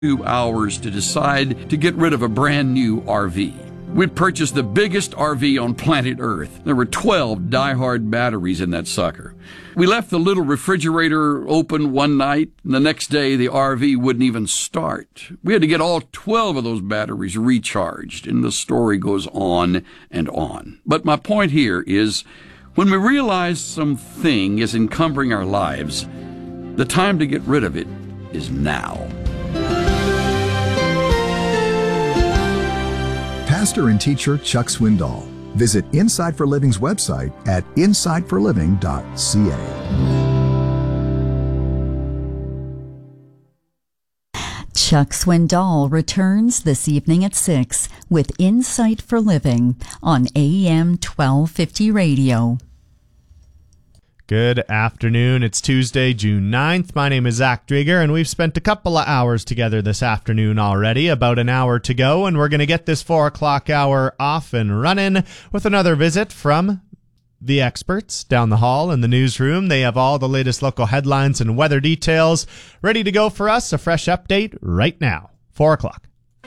2 hours to decide to get rid of a brand new RV. We'd purchased the biggest RV on planet Earth. There were 12 die-hard batteries in that sucker. We left the little refrigerator open one night, and the next day the RV wouldn't even start. We had to get all 12 of those batteries recharged, and the story goes on and on. But my point here is, when we realize something is encumbering our lives, the time to get rid of it is now. Pastor and teacher Chuck Swindoll. Visit Inside for Living's website at insideforliving.ca. Chuck Swindoll returns this evening at 6 with Insight for Living on AM 1250 Radio. Good afternoon. It's Tuesday, June 9th. My name is Zach Drieger, and we've spent a couple of hours together this afternoon already, about an hour to go, and we're going to get this 4 o'clock hour off and running with another visit from the experts down the hall in the newsroom. They have all the latest local headlines and weather details ready to go for us. A fresh update right now, 4 o'clock.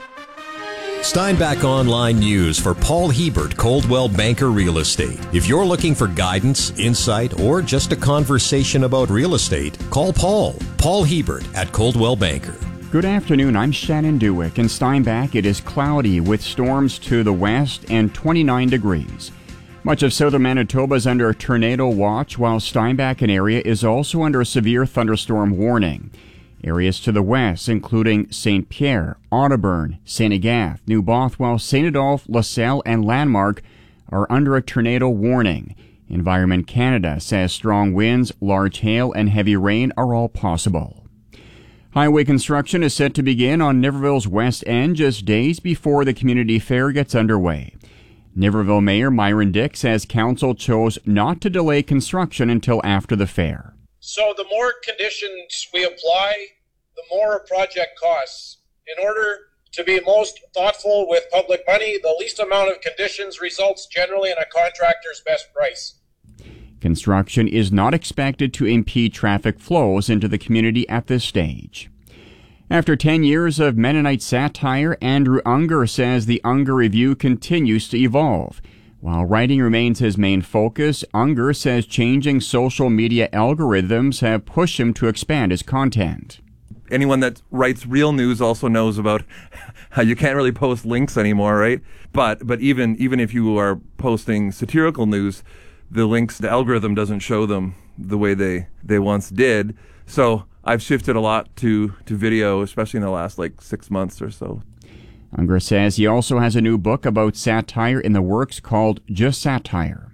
Steinbach Online News for Paul Hebert, Coldwell Banker Real Estate. If you're looking for guidance, insight, or just a conversation about real estate, call Paul Hebert at Coldwell Banker. Good afternoon, I'm Shannon Dewick. In Steinbach, it is cloudy with storms to the west and 29 degrees. Much of southern Manitoba is under a tornado watch, while Steinbach area is also under a severe thunderstorm warning. Areas to the west, including St. Pierre, Otterburn, St. Agathe, New Bothwell, St. Adolphe, LaSalle, and Landmark, are under a tornado warning. Environment Canada says strong winds, large hail, and heavy rain are all possible. Highway construction is set to begin on Niverville's west end just days before the community fair gets underway. Niverville Mayor Myron Dick says council chose not to delay construction until after the fair. So the more conditions we apply, the more a project costs. In order to be most thoughtful with public money, the least amount of conditions results generally in a contractor's best price. Construction is not expected to impede traffic flows into the community at this stage. After 10 years of Mennonite satire, Andrew Unger says the Unger Review continues to evolve. While writing remains his main focus, Unger says changing social media algorithms have pushed him to expand his content. Anyone that writes real news also knows about how you can't really post links anymore, right? But even if you are posting satirical news, the links, the algorithm doesn't show them the way they once did. So I've shifted a lot to video, especially in the last 6 months or so. Unger says he also has a new book about satire in the works called Just Satire.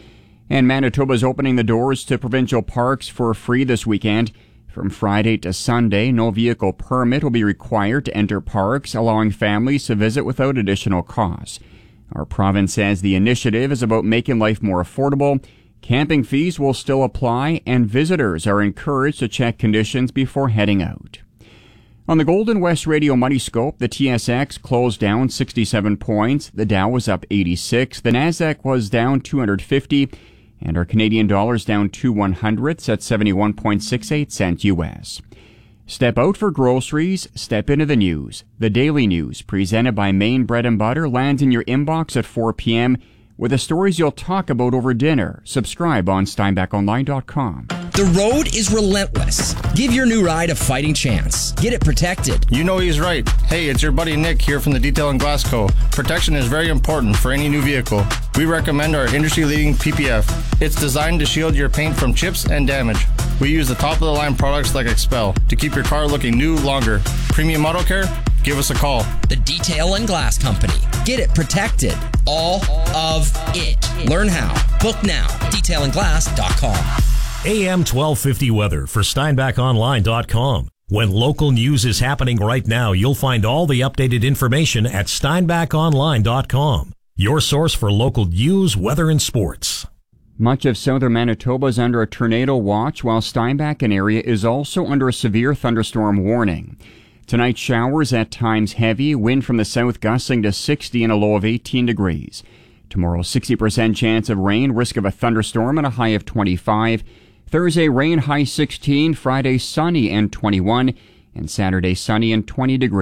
And Manitoba is opening the doors to provincial parks for free this weekend. From Friday to Sunday, no vehicle permit will be required to enter parks, allowing families to visit without additional costs. Our province says the initiative is about making life more affordable. Camping fees will still apply, and visitors are encouraged to check conditions before heading out. On the Golden West Radio Money Scope, the TSX closed down 67 points, the Dow was up 86, the Nasdaq was down 250, and our Canadian dollar's down 2/100ths at 71.68 cents U.S. Step out for groceries, step into the news. The Daily News, presented by Maine Bread and Butter, lands in your inbox at 4 p.m. with the stories you'll talk about over dinner. Subscribe on SteinbachOnline.com. The road is relentless. Give your new ride a fighting chance. Get it protected. You know he's right. Hey, it's your buddy Nick here from the Detail in Glasgow. Protection is very important for any new vehicle. We recommend our industry-leading PPF. It's designed to shield your paint from chips and damage. We use the top-of-the-line products like Expel to keep your car looking new longer. Premium Auto Care? Give us a call. The Detail and Glass Company. Get it protected. All of it. Learn how. Book now. DetailandGlass.com. AM 1250 weather for SteinbachOnline.com. When local news is happening right now, you'll find all the updated information at SteinbachOnline.com. Your source for local news, weather, and sports. Much of southern Manitoba is under a tornado watch, while Steinbach area is also under a severe thunderstorm warning. Tonight, showers at times heavy, wind from the south gusting to 60 and a low of 18 degrees. Tomorrow, 60% chance of rain, risk of a thunderstorm and a high of 25. Thursday, rain, high 16. Friday, sunny and 21. and Saturday sunny and 20 degrees.